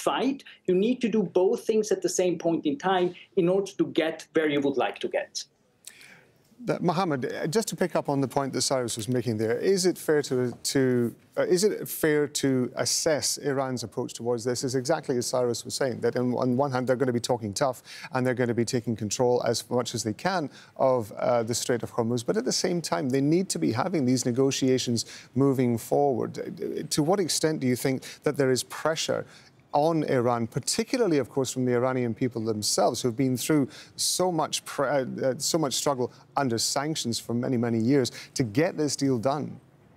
fight. You need to do both things at the same point in time in order to get where you would like to get. Mohammed, just to pick up on the point that Cyrus was making there, is it fair to assess Iran's approach towards this as exactly as Cyrus was saying, that on one hand they're going to be talking tough and they're going to be taking control as much as they can of the Strait of Hormuz, but at the same time they need to be having these negotiations moving forward? To what extent do you think that there is pressure on Iran, particularly, of course, from the Iranian people themselves, who have been through so much struggle under sanctions for many, many years, to get this deal done?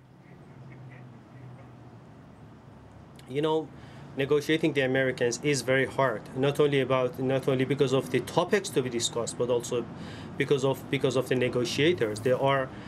You know, negotiating the Americans is very hard. Not only because of the topics to be discussed, but also because of the negotiators. There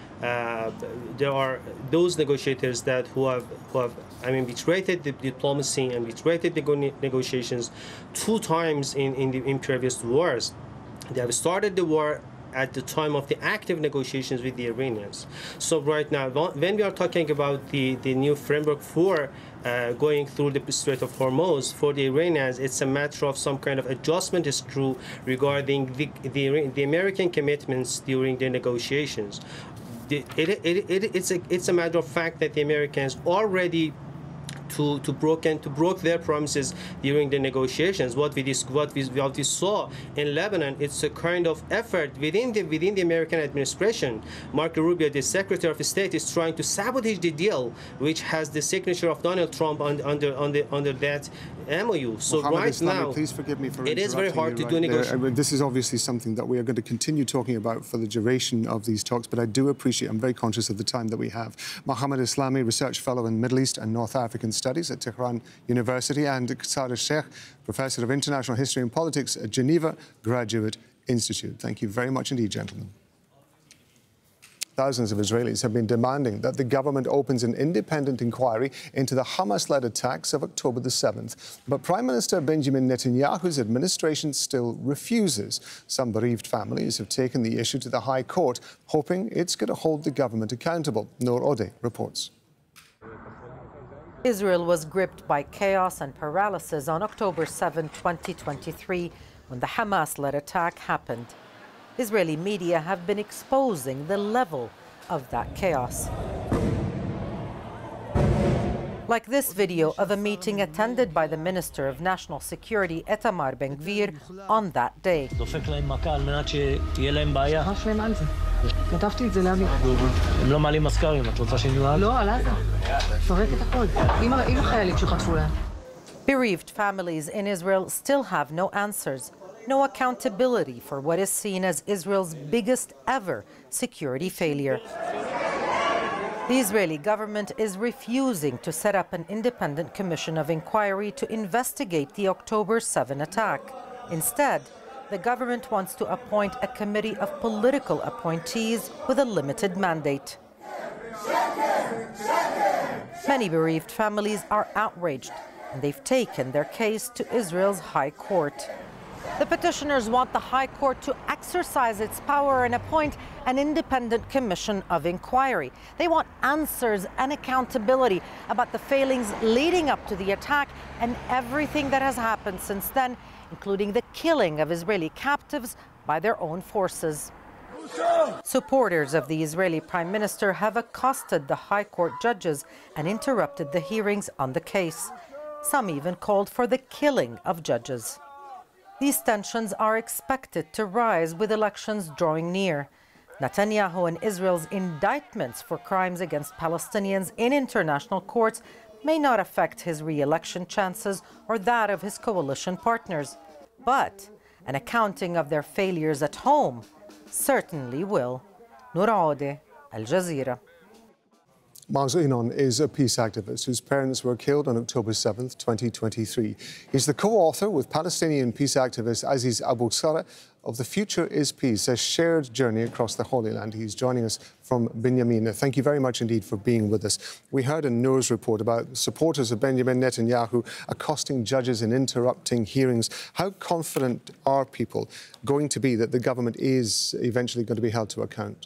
are those negotiators who have betrayed the diplomacy and betrayed the negotiations 2 times in previous wars. They have started the war at the time of the active negotiations with the Iranians. So right now, when we are talking about the new framework for going through the Strait of Hormuz, for the Iranians, it's a matter of some kind of adjustment screw regarding the American commitments during the negotiations. It's a matter of fact that the Americans already broke their promises during the negotiations. What we saw in Lebanon, it's a kind of effort within the American administration. Marco Rubio, the Secretary of State, is trying to sabotage the deal, which has the signature of Donald Trump under that MOU. So Mohammed right Islami, now, please forgive me for it is very hard to right do negotiations. This is obviously something that we are going to continue talking about for the duration of these talks, but I do appreciate, I'm very conscious of the time that we have. Mohammed Islami, Research Fellow in Middle East and North African Studies at Tehran University, and Cyrus Sheikh, Professor of International History and Politics at Geneva Graduate Institute. Thank you very much indeed, gentlemen. Thousands of Israelis have been demanding that the government opens an independent inquiry into the Hamas-led attacks of October the 7th. But Prime Minister Benjamin Netanyahu's administration still refuses. Some bereaved families have taken the issue to the High Court, hoping it's going to hold the government accountable. Noor Odeh reports. Israel was gripped by chaos and paralysis on October 7, 2023, when the Hamas-led attack happened. Israeli media have been exposing the level of that chaos. Like this video of a meeting attended by the Minister of National Security, Itamar Ben-Gvir, on that day. Bereaved families in Israel still have no answers, no accountability for what is seen as Israel's biggest ever security failure. The Israeli government is refusing to set up an independent commission of inquiry to investigate the October 7 attack. Instead, the government wants to appoint a committee of political appointees with a limited mandate. Many bereaved families are outraged, and they've taken their case to Israel's High Court. The petitioners want the High Court to exercise its power and appoint an independent commission of inquiry. They want answers and accountability about the failings leading up to the attack and everything that has happened since then, including the killing of Israeli captives by their own forces. Supporters of the Israeli Prime Minister have accosted the High Court judges and interrupted the hearings on the case. Some even called for the killing of judges. These tensions are expected to rise with elections drawing near. Netanyahu and Israel's indictments for crimes against Palestinians in international courts may not affect his re-election chances or that of his coalition partners. But an accounting of their failures at home certainly will. Noor Odeh, Al Jazeera. Maz Inon is a peace activist whose parents were killed on October 7th, 2023. He's the co-author with Palestinian peace activist Aziz Abu Sarah of The Future is Peace, a shared journey across the Holy Land. He's joining us from Binyamin. Thank you very much indeed for being with us. We heard in Noor's report about supporters of Benjamin Netanyahu accosting judges and interrupting hearings. How confident are people going to be that the government is eventually going to be held to account?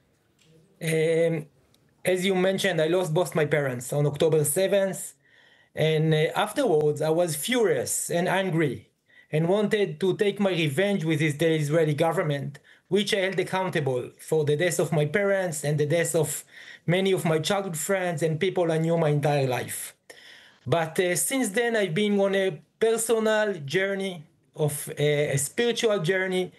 As you mentioned, I lost both my parents on October 7th. And afterwards, I was furious and angry and wanted to take my revenge with the Israeli government, which I held accountable for the deaths of my parents and the deaths of many of my childhood friends and people I knew my entire life. But since then, I've been on a personal journey, of a spiritual journey,